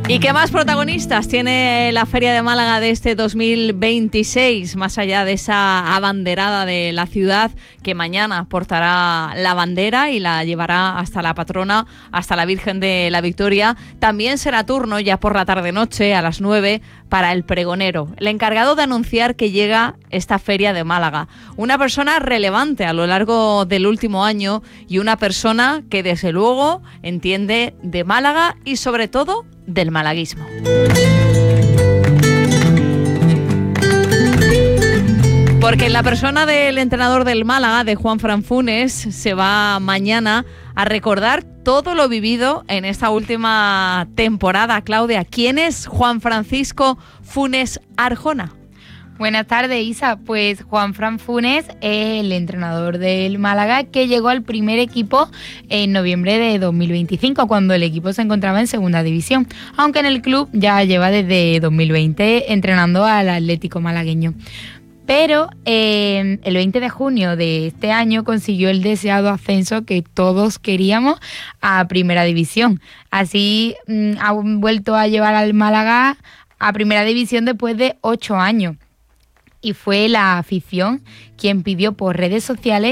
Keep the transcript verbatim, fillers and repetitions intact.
¿Y qué más protagonistas tiene la Feria de Málaga de este dos mil veintiséis? Más allá de esa abanderada de la ciudad que mañana portará la bandera y la llevará hasta la patrona, hasta la Virgen de la Victoria, también será turno ya por la tarde-noche a las nueve para el pregonero, el encargado de anunciar que llega esta Feria de Málaga. Una persona relevante a lo largo del último año y una persona que desde luego entiende de Málaga y sobre todo del malaguismo. Porque en la persona del entrenador del Málaga, de Juanfran Funes, se va mañana a recordar todo lo vivido en esta última temporada. Claudia, ¿quién es Juan Francisco Funes Arjona? Buenas tardes, Isa. Pues Juanfran Funes es el entrenador del Málaga que llegó al primer equipo en noviembre de dos mil veinticinco, cuando el equipo se encontraba en segunda división, aunque en el club ya lleva desde dos mil veinte entrenando al Atlético malagueño. Pero eh, el veinte de junio de este año consiguió el deseado ascenso que todos queríamos a Primera División. Así mm, ha vuelto a llevar al Málaga a Primera División después de ocho años. Y fue la afición quien pidió por redes sociales